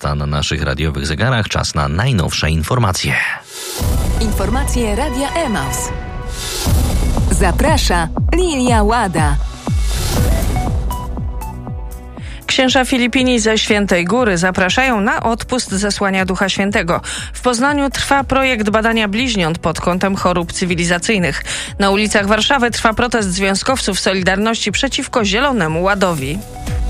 6:30 na naszych radiowych zegarach. Czas na najnowsze informacje. Informacje Radia Emaus. Zaprasza Lilia Łada. Księża Filipini ze Świętej Góry zapraszają na odpust zesłania Ducha Świętego. W Poznaniu trwa projekt badania bliźniąt pod kątem chorób cywilizacyjnych. Na ulicach Warszawy trwa protest związkowców Solidarności przeciwko Zielonemu Ładowi.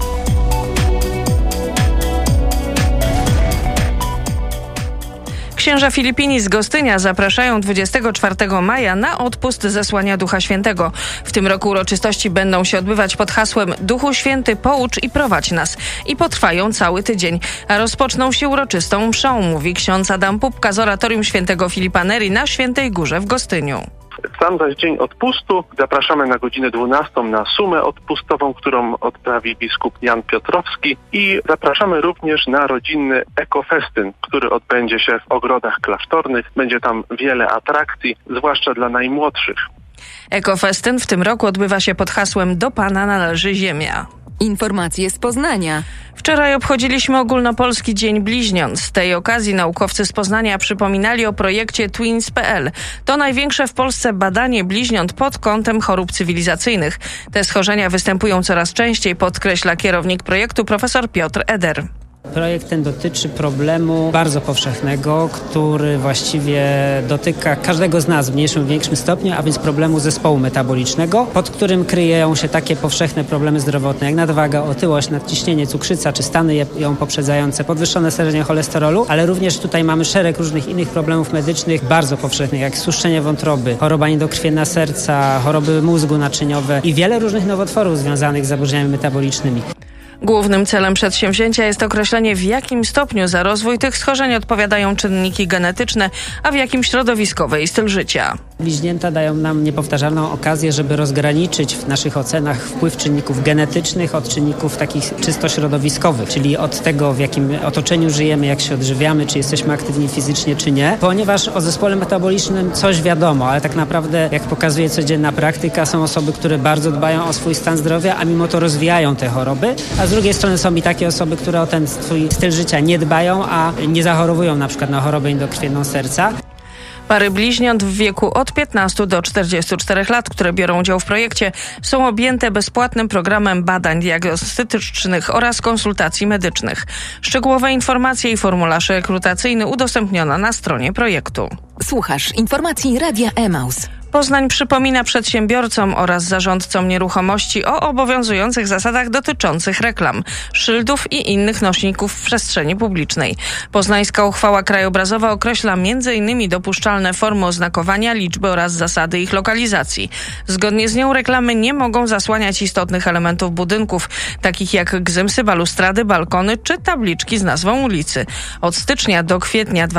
Księża Filipini z Gostynia zapraszają 24 maja na odpust zesłania Ducha Świętego. W tym roku uroczystości będą się odbywać pod hasłem Duchu Święty, poucz i prowadź nas i potrwają cały tydzień. A rozpoczną się uroczystą mszą, mówi ksiądz Adam Pupka z oratorium świętego Filipa Neri na Świętej Górze w Gostyniu. W sam zaś dzień odpustu zapraszamy na godzinę 12 na sumę odpustową, którą odprawi biskup Jan Piotrowski, i zapraszamy również na rodzinny ekofestyn, który odbędzie się w ogrodach klasztornych. Będzie tam wiele atrakcji, zwłaszcza dla najmłodszych. Ekofestyn w tym roku odbywa się pod hasłem Do Pana należy ziemia. Informacje z Poznania. Wczoraj obchodziliśmy Ogólnopolski Dzień Bliźniąt. Z tej okazji naukowcy z Poznania przypominali o projekcie Twins.pl. To największe w Polsce badanie bliźniąt pod kątem chorób cywilizacyjnych. Te schorzenia występują coraz częściej, podkreśla kierownik projektu profesor Piotr Eder. Projekt ten dotyczy problemu bardzo powszechnego, który właściwie dotyka każdego z nas w mniejszym lub większym stopniu, a więc problemu zespołu metabolicznego, pod którym kryją się takie powszechne problemy zdrowotne jak nadwaga, otyłość, nadciśnienie, cukrzyca czy stany ją poprzedzające, podwyższone stężenie cholesterolu, ale również tutaj mamy szereg różnych innych problemów medycznych bardzo powszechnych, jak stłuszczenie wątroby, choroba niedokrwienna serca, choroby mózgu naczyniowe i wiele różnych nowotworów związanych z zaburzeniami metabolicznymi. Głównym celem przedsięwzięcia jest określenie, w jakim stopniu za rozwój tych schorzeń odpowiadają czynniki genetyczne, a w jakim środowiskowe i styl życia. Bliźnięta dają nam niepowtarzalną okazję, żeby rozgraniczyć w naszych ocenach wpływ czynników genetycznych od czynników takich czysto środowiskowych, czyli od tego, w jakim otoczeniu żyjemy, jak się odżywiamy, czy jesteśmy aktywni fizycznie, czy nie. Ponieważ o zespole metabolicznym coś wiadomo, ale tak naprawdę, jak pokazuje codzienna praktyka, są osoby, które bardzo dbają o swój stan zdrowia, a mimo to rozwijają te choroby, a z drugiej strony są i takie osoby, które o ten swój styl życia nie dbają, a nie zachorowują na przykład na chorobę niedokrwienną serca. Pary bliźniąt w wieku od 15 do 44 lat, które biorą udział w projekcie, są objęte bezpłatnym programem badań diagnostycznych oraz konsultacji medycznych. Szczegółowe informacje i formularz rekrutacyjny udostępniono na stronie projektu. Słuchasz informacji Radia Emaus. Poznań przypomina przedsiębiorcom oraz zarządcom nieruchomości o obowiązujących zasadach dotyczących reklam, szyldów i innych nośników w przestrzeni publicznej. Poznańska uchwała krajobrazowa określa m.in. dopuszczalne formy oznakowania, liczby oraz zasady ich lokalizacji. Zgodnie z nią reklamy nie mogą zasłaniać istotnych elementów budynków, takich jak gzymsy, balustrady, balkony czy tabliczki z nazwą ulicy. Od stycznia do kwietnia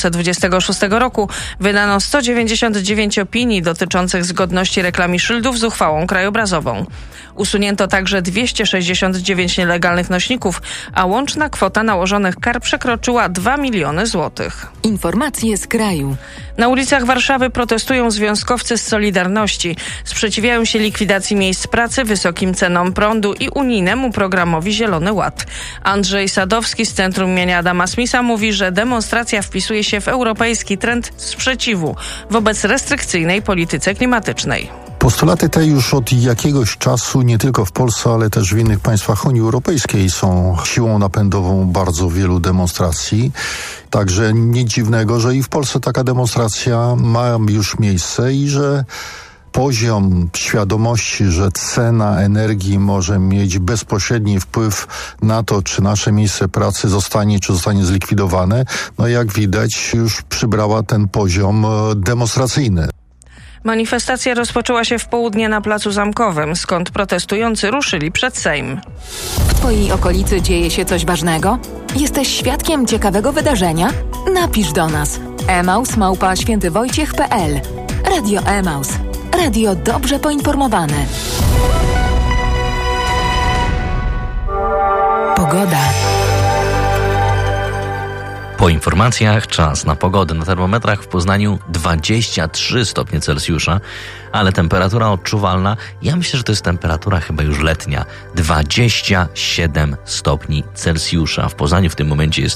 2026 roku wydano 199 opinii dotyczących zgodności reklam i szyldów z uchwałą krajobrazową. Usunięto także 269 nielegalnych nośników, a łączna kwota nałożonych kar przekroczyła 2 miliony złotych. Informacje z kraju. Na ulicach Warszawy protestują związkowcy z Solidarności. Sprzeciwiają się likwidacji miejsc pracy, wysokim cenom prądu i unijnemu programowi Zielony Ład. Andrzej Sadowski z Centrum imienia Adama Smitha mówi, że demonstracja wpisuje się w europejski trend sprzeciwu wobec restrykcyjnej polityce klimatycznej. Postulaty te już od jakiegoś czasu nie tylko w Polsce, ale też w innych państwach Unii Europejskiej są siłą napędową bardzo wielu demonstracji. Także nic dziwnego, że i w Polsce taka demonstracja ma już miejsce i że poziom świadomości, że cena energii może mieć bezpośredni wpływ na to, czy nasze miejsce pracy zostanie zlikwidowane, no jak widać już przybrała ten poziom demonstracyjny. Manifestacja rozpoczęła się w południe na Placu Zamkowym, skąd protestujący ruszyli przed Sejm. W Twojej okolicy dzieje się coś ważnego? Jesteś świadkiem ciekawego wydarzenia? Napisz do nas. emaus@świętywojciech.pl. Radio Emaus. Radio dobrze poinformowane. Pogoda. Po informacjach czas na pogodę. Na termometrach w Poznaniu 23 stopnie Celsjusza, ale temperatura odczuwalna, ja myślę, że to jest temperatura chyba już letnia, 27 stopni Celsjusza. W Poznaniu w tym momencie jest